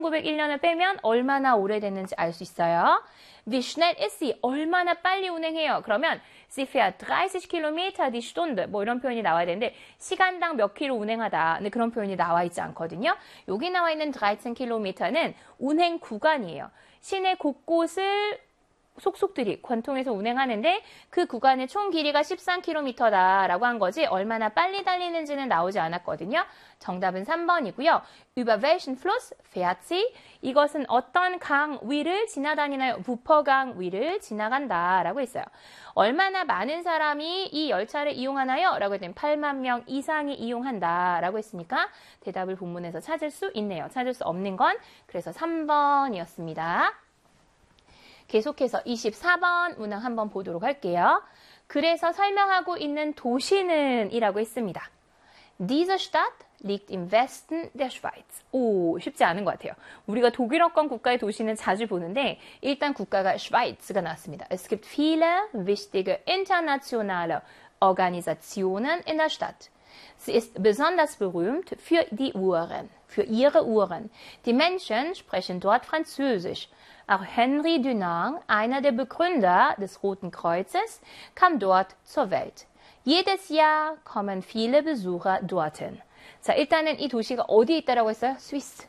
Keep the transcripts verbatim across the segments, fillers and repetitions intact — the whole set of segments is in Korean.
천구백일 년을 빼면 얼마나 오래됐는지 알 수 있어요. Wie schnell ist sie? 얼마나 빨리 운행해요? 그러면 sie fährt dreißig Kilometer die Stunde. 뭐 이런 표현이 나와야 되는데 시간당 몇 킬로 운행하다. 근데 그런 표현이 나와 있지 않거든요. 여기 나와 있는 dreizehn Kilometer는 운행 구간이에요. 시내 곳곳을 속속들이 관통해서 운행하는데 그 구간의 총 길이가 십삼 킬로미터다라고 한 거지 얼마나 빨리 달리는지는 나오지 않았거든요. 정답은 삼 번이고요. Über welchen Fluss fährt sie? 이것은 어떤 강 위를 지나다니나요? 부퍼강 위를 지나간다라고 했어요. 얼마나 많은 사람이 이 열차를 이용하나요? 라고 했더니 팔만 명 이상이 이용한다라고 했으니까 대답을 본문에서 찾을 수 있네요. 찾을 수 없는 건 그래서 삼 번이었습니다. 계속해서 이십사 번 문항 한번 보도록 할게요. 그래서 설명하고 있는 도시는 이라고 했습니다. Diese Stadt liegt im Westen der Schweiz. 오, 쉽지 않은 것 같아요. 우리가 독일어권 국가의 도시는 자주 보는데 일단 국가가 Schweiz가 나왔습니다. Es gibt viele wichtige internationale Organisationen in der Stadt. Sie ist besonders berühmt für die Uhren, für ihre Uhren. Die Menschen sprechen dort Französisch. Auch Henry Dunant, einer der Begründer des Roten Kreuzes, kam dort zur Welt. Jedes Jahr kommen viele Besucher dorthin. 자, 일단은 이 도시가 어디에 있다라고 했어요? 스위스.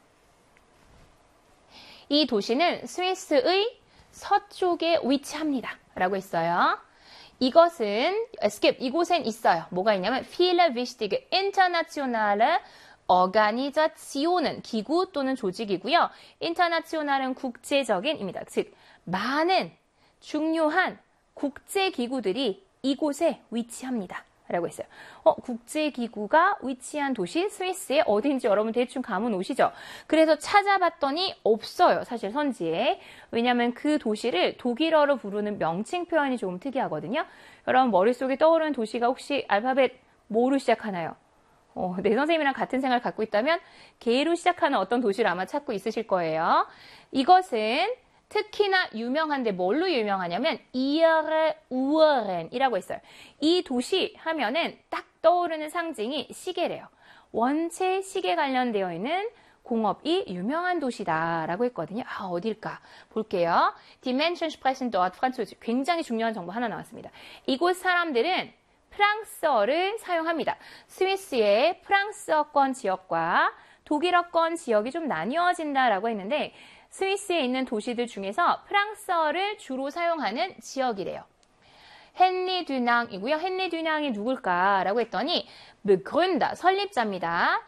이 도시는 스위스의 서쪽에 위치합니다. 라고 했어요. 이것은, skip, 이곳엔 있어요. 뭐가 있냐면, viele wichtige internationale Organisationen, 기구 또는 조직이고요. International은 국제적인입니다. 즉, 많은 중요한 국제기구들이 이곳에 위치합니다. 라고 했어요. 어, 국제기구가 위치한 도시 스위스에 어딘지 여러분 대충 감은 오시죠? 그래서 찾아봤더니 없어요. 사실 선지에. 왜냐하면 그 도시를 독일어로 부르는 명칭 표현이 조금 특이하거든요. 여러분 머릿속에 떠오르는 도시가 혹시 알파벳 뭐로 시작하나요? 어, 내 선생님이랑 같은 생각을 갖고 있다면 개로 시작하는 어떤 도시를 아마 찾고 있으실 거예요. 이것은 특히나 유명한데 뭘로 유명하냐면 ihre Uhren이라고 했어요. 이 도시 하면은 딱 떠오르는 상징이 시계래요. 원체 시계 관련되어 있는 공업이 유명한 도시다라고 했거든요. 아, 어딜까? 볼게요. Die Menschen sprechen dort Französisch. 굉장히 중요한 정보 하나 나왔습니다. 이곳 사람들은 프랑스어를 사용합니다. 스위스의 프랑스어권 지역과 독일어권 지역이 좀 나뉘어진다라고 했는데 스위스에 있는 도시들 중에서 프랑스어를 주로 사용하는 지역이래요. 헨리 듀낭이고요. 헨리 듀낭이 누굴까라고 했더니 begründer, 설립자입니다.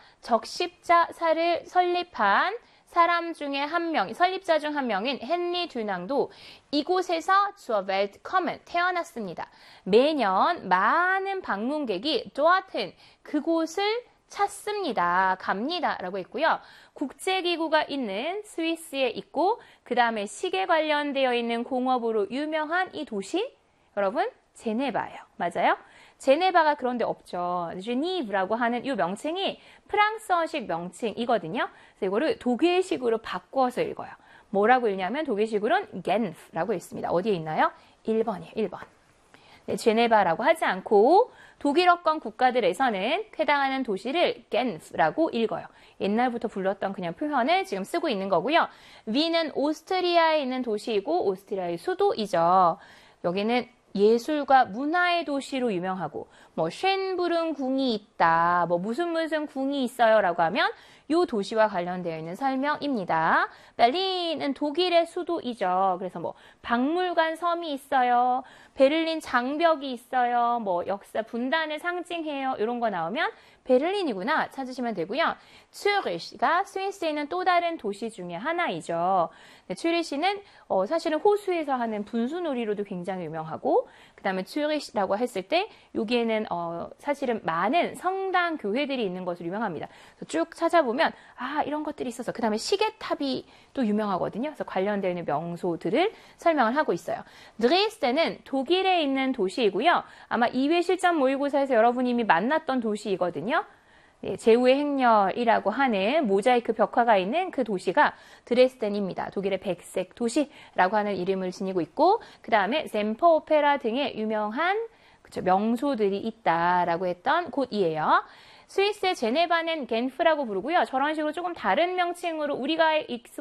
적십자사를 설립한 사람 중에 한 명, 설립자 중 한 명인 헨리 듀낭도 이곳에서 zur Welt kommen, 태어났습니다. 매년 많은 방문객이 dorthin, 그곳을 찾습니다. 갑니다. 라고 했고요. 국제기구가 있는 스위스에 있고 그 다음에 시계 관련되어 있는 공업으로 유명한 이 도시, 여러분 제네바예요. 맞아요? 제네바가 그런데 없죠. 제니브라고 하는 이 명칭이 프랑스어식 명칭이거든요. 그래서 이거를 독일식으로 바꿔서 읽어요. 뭐라고 읽냐면 독일식으로는 겐프라고 읽습니다. 어디에 있나요? 일 번이에요. 일 번. 네, 제네바라고 하지 않고 독일어권 국가들에서는 해당하는 도시를 겐프라고 읽어요. 옛날부터 불렀던 그냥 표현을 지금 쓰고 있는 거고요. 위는 오스트리아에 있는 도시이고 오스트리아의 수도이죠. 여기는 예술과 문화의 도시로 유명하고 뭐 쉔부른 궁이 있다, 뭐 무슨 무슨 궁이 있어요 라고 하면 이 도시와 관련되어 있는 설명입니다. 베를린은 독일의 수도이죠. 그래서 뭐 박물관 섬이 있어요. 베를린 장벽이 있어요. 뭐 역사 분단을 상징해요. 이런 거 나오면 베를린이구나 찾으시면 되고요. 츠리히가 스위스에 있는 또 다른 도시 중에 하나이죠. 네, 츠리히는 어, 사실은 호수에서 하는 분수놀이로도 굉장히 유명하고 그 다음에 츠리히라고 했을 때 여기에는 어, 사실은 많은 성당 교회들이 있는 것으로 유명합니다. 그래서 쭉 찾아보면 아 이런 것들이 있어서 그 다음에 시계탑이 또 유명하거든요. 그래서 관련되어 있는 명소들을 설명을 하고 있어요. 드레스덴은 독일에 있는 도시이고요. 아마 이 회 실전 모의고사에서 여러분이 이미 만났던 도시이거든요. 네, 제후의 행렬이라고 하는 모자이크 벽화가 있는 그 도시가 드레스덴입니다. 독일의 백색 도시라고 하는 이름을 지니고 있고 그 다음에 셈퍼 오페라 등의 유명한 그쵸, 명소들이 있다라고 했던 곳이에요. 스위스의 제네바는 겐프라고 부르고요. 저런 식으로 조금 다른 명칭으로 우리가 익숙